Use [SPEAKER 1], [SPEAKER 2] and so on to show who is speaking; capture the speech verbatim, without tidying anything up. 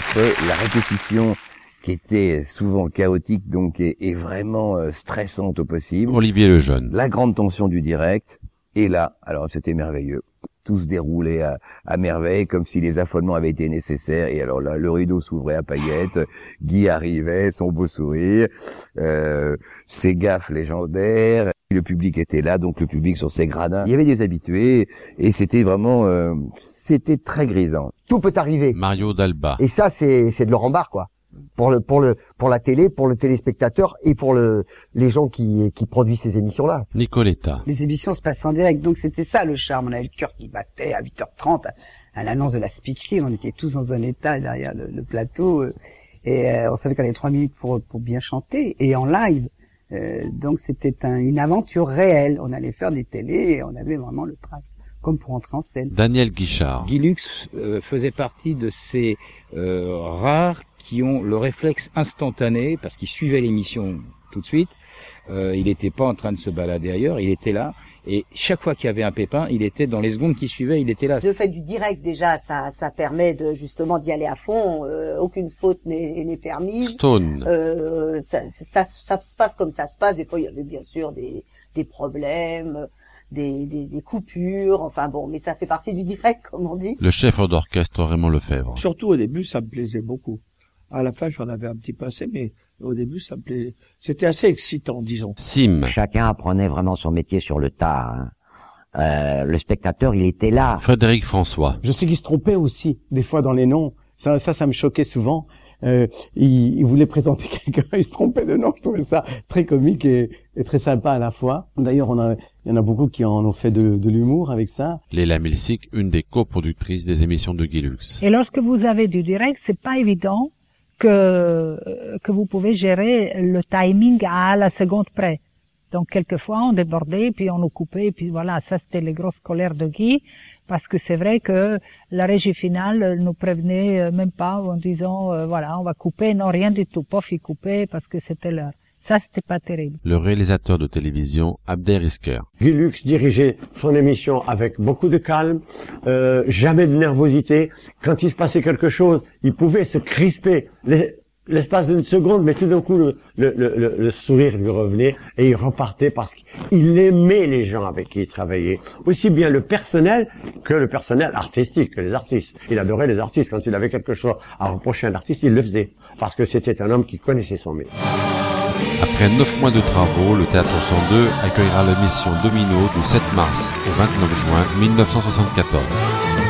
[SPEAKER 1] entre la répétition qui était souvent chaotique donc et, et vraiment euh, stressante au possible.
[SPEAKER 2] Olivier Lejeune.
[SPEAKER 1] La grande tension du direct. Et là, alors c'était merveilleux. Tout se déroulait à, à merveille, comme si les affolements avaient été nécessaires. Et alors là, le rideau s'ouvrait à paillettes, Guy arrivait, son beau sourire, euh, ses gaffes légendaires. Le public était là, donc le public sur ses gradins. Il y avait des habitués, et c'était vraiment, euh, c'était très grisant.
[SPEAKER 3] Tout peut arriver.
[SPEAKER 2] Mario Dalba.
[SPEAKER 3] Et ça, c'est, c'est de Laurent Barre, quoi. Pour le, pour le, pour la télé, pour le téléspectateur et pour le, les gens qui, qui produisent ces émissions-là.
[SPEAKER 2] Nicoletta.
[SPEAKER 4] Les émissions se passent en direct, donc c'était ça le charme. On avait le cœur qui battait à huit heures trente à l'annonce de la speakerie. On était tous dans un état derrière le, le plateau et euh, on savait qu'on avait trois minutes pour, pour bien chanter et en live. Euh, donc c'était un, une aventure réelle. On allait faire des télés et on avait vraiment le trac, comme pour entrer en scène.
[SPEAKER 2] Daniel Guichard.
[SPEAKER 5] Guy Lux euh, faisait partie de ces euh, rares qui ont le réflexe instantané, parce qu'il suivait l'émission tout de suite. Euh, il n'était pas en train de se balader ailleurs, il était là. Et chaque fois qu'il y avait un pépin, il était dans les secondes qui suivaient, il était là.
[SPEAKER 6] Le fait du direct, déjà, ça, ça permet de justement d'y aller à fond. Euh, aucune faute n'est, n'est permise.
[SPEAKER 2] Stone.
[SPEAKER 6] Euh, ça, ça, ça se passe comme ça se passe. Des fois, il y avait bien sûr des, des problèmes, des, des, des coupures. Enfin bon, mais ça fait partie du direct, comme on dit.
[SPEAKER 2] Le chef d'orchestre Raymond Lefebvre.
[SPEAKER 7] Surtout au début, ça me plaisait beaucoup. À la fin, j'en avais un petit peu assez, mais au début, ça me plaisait. C'était assez excitant, disons.
[SPEAKER 2] Sim.
[SPEAKER 8] Chacun apprenait vraiment son métier sur le tas. Hein. Euh, le spectateur, il était là.
[SPEAKER 2] Frédéric François.
[SPEAKER 9] Je sais qu'il se trompait aussi, des fois dans les noms. Ça, ça, ça me choquait souvent. Euh, il, il voulait présenter quelqu'un, il se trompait de nom. Je trouvais ça très comique et, et très sympa à la fois. D'ailleurs, on a, il y en a beaucoup qui en ont fait de, de l'humour avec ça.
[SPEAKER 2] Léla Milsic, une des coproductrices des émissions de Guy Lux.
[SPEAKER 10] Et lorsque vous avez du direct, c'est pas évident que que vous pouvez gérer le timing à la seconde près. Donc quelquefois on débordait, puis on nous coupait, puis voilà, ça c'était les grosses colères de Guy, parce que c'est vrai que la régie finale nous prévenait même pas en disant euh, voilà on va couper, non rien du tout, pof il coupait parce que c'était l'heure. Ça, c'était pas terrible.
[SPEAKER 2] Le réalisateur de télévision, Abder Isker.
[SPEAKER 11] Guy Lux dirigeait son émission avec beaucoup de calme, euh, jamais de nervosité. Quand il se passait quelque chose, il pouvait se crisper l'espace d'une seconde, mais tout d'un coup, le, le, le, le sourire lui revenait et il repartait parce qu'il aimait les gens avec qui il travaillait. Aussi bien le personnel que le personnel artistique, que les artistes. Il adorait les artistes. Quand il avait quelque chose à reprocher à un artiste, il le faisait. Parce que c'était un homme qui connaissait son métier.
[SPEAKER 2] Après neuf mois de travaux, le Théâtre cent deux accueillera l'émission Domino du sept mars au vingt-neuf juin mille neuf cent soixante-quatorze.